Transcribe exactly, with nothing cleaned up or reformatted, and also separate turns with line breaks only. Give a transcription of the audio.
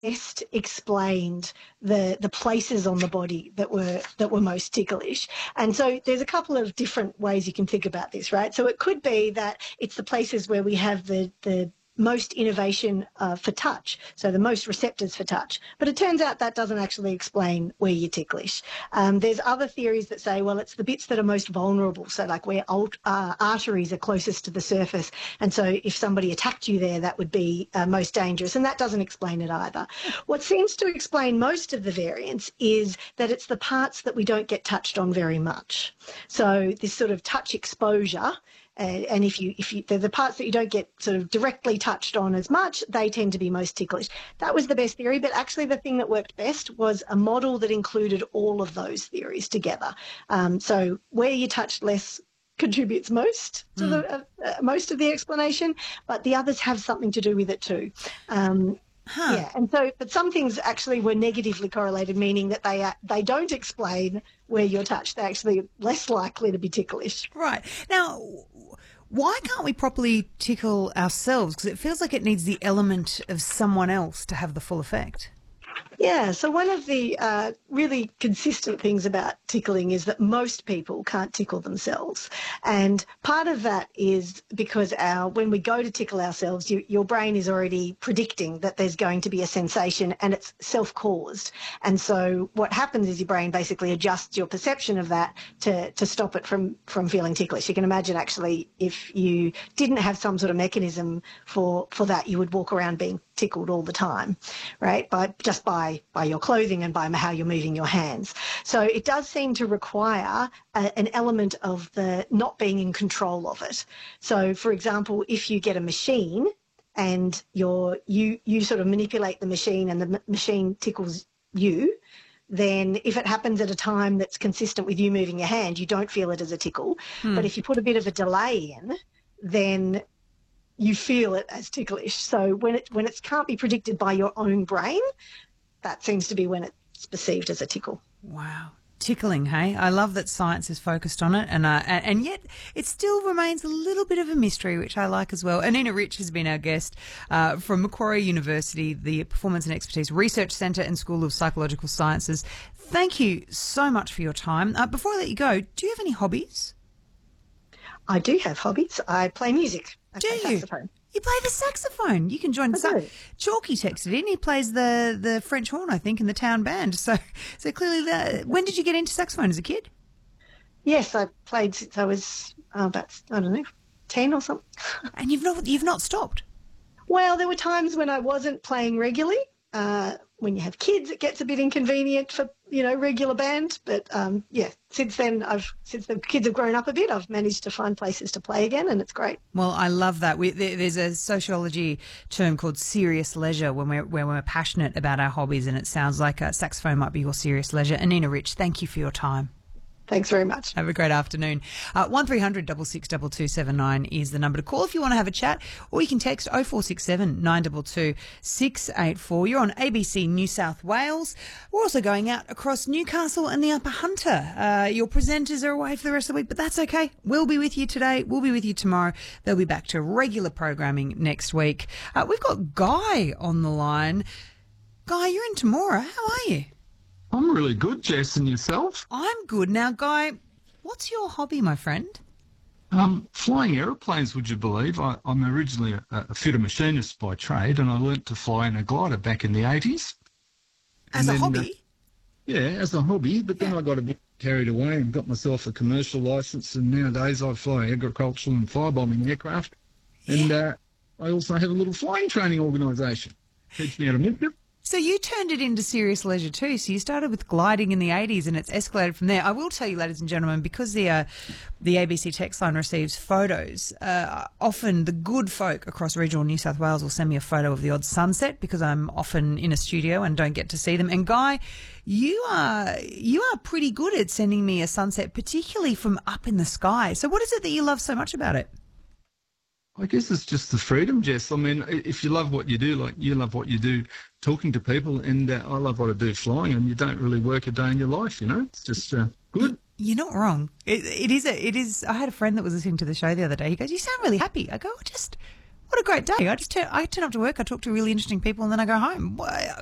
best explained the the places on the body that were that were most ticklish. And so there's a couple of different ways you can think about this, right? So it could be that it's the places where we have the the most innovation uh, for touch, so the most receptors for touch. But it turns out that doesn't actually explain where you're ticklish. Um, there's other theories that say, well, it's the bits that are most vulnerable, so like where alt, uh, arteries are closest to the surface, and so if somebody attacked you there, that would be uh, most dangerous, and that doesn't explain it either. What seems to explain most of the variance is that it's the parts that we don't get touched on very much. So this sort of touch exposure, Uh, and if you, if you, they're the parts that you don't get sort of directly touched on as much, they tend to be most ticklish. That was the best theory, but actually the thing that worked best was a model that included all of those theories together. Um, so where you touched less contributes most to mm. the uh, uh, most of the explanation, but the others have something to do with it too. Um, Huh. Yeah, and so, but some things actually were negatively correlated, meaning that they are, they don't explain where you're touched. They're actually less likely to be ticklish.
Right. Now, why can't we properly tickle ourselves? Because it feels like it needs the element of someone else to have the full effect.
Yeah, so one of the uh, really consistent things about tickling is that most people can't tickle themselves. And part of that is because our when we go to tickle ourselves, you, your brain is already predicting that there's going to be a sensation and it's self-caused. And so what happens is your brain basically adjusts your perception of that to, to stop it from, from feeling ticklish. You can imagine actually if you didn't have some sort of mechanism for, for that, you would walk around being tickled all the time, right? By just by by your clothing and by how you're moving your hands. So it does seem to require a, an element of the not being in control of it. So, for example, if you get a machine and you're you you sort of manipulate the machine and the m- machine tickles you, then if it happens at a time that's consistent with you moving your hand, you don't feel it as a tickle. Hmm. But if you put a bit of a delay in, then you feel it as ticklish. So when it when it can't be predicted by your own brain, that seems to be when it's perceived as a tickle.
Wow. Tickling, hey? I love that science is focused on it, and uh, and yet it still remains a little bit of a mystery, which I like as well. Anina Rich has been our guest uh, from Macquarie University, the Performance and Expertise Research Centre and School of Psychological Sciences. Thank you so much for your time. Uh, before I let you go, do you have any hobbies?
I do have hobbies. I play music. I
do
play
you?
saxophone.
You play the saxophone. You can join. Sa- Chalky texted in. He plays the, the French horn, I think, in the town band. So, so clearly, the, when did you get into saxophone as a kid?
Yes, I played since I was uh, about I don't know, ten or something.
And you've not you've not stopped.
Well, there were times when I wasn't playing regularly. Uh, when you have kids, it gets a bit inconvenient for, you know, regular band. But, um, yeah, since then, I've since the kids have grown up a bit, I've managed to find places to play again, and it's great.
Well, I love that. We, there, there's a sociology term called serious leisure when we're, when we're passionate about our hobbies, and it sounds like a saxophone might be your serious leisure. Anina Rich, thank you for your time.
Thanks very much.
Have a great afternoon. Uh, one three hundred six six two two seven nine is the number to call if you want to have a chat, or you can text oh four six seven, nine two two, six eight four. You're on A B C New South Wales. We're also going out across Newcastle and the Upper Hunter. Uh, your presenters are away for the rest of the week, but that's okay. We'll be with you today. We'll be with you tomorrow. They'll be back to regular programming next week. Uh, we've got Guy on the line. Guy, you're in Temora. How are you?
I'm really good, Jess, and yourself?
I'm good. Now, Guy, what's your hobby, my friend?
Um, flying aeroplanes, would you believe? I, I'm originally a, a fitter machinist by trade, and I learnt to fly in a glider back in the eighties.
As and a then, hobby?
Uh, yeah, as a hobby, but then yeah. I got a bit carried away and got myself a commercial licence, and nowadays I fly agricultural and firebombing aircraft. Yeah. And uh, I also have a little flying training organisation. Teach me how to mix it.
So you turned it into serious leisure too. So you started with gliding in the eighties and it's escalated from there. I will tell you, ladies and gentlemen, because the uh, the A B C text line receives photos, uh, often the good folk across regional New South Wales will send me a photo of the odd sunset because I'm often in a studio and don't get to see them. And Guy, you are you are pretty good at sending me a sunset, particularly from up in the sky. So what is it that you love so much about it?
I guess it's just the freedom, Jess. I mean, if you love what you do, like you love what you do, talking to people, and uh, I love what I do flying, and you don't really work a day in your life, you know? It's just uh, good.
You're not wrong. It, it is. A, it is. I had a friend that was listening to the show the other day. He goes, "You sound really happy." I go, "Just what a great day. I just turn, I turn up to work, I talk to really interesting people, and then I go home."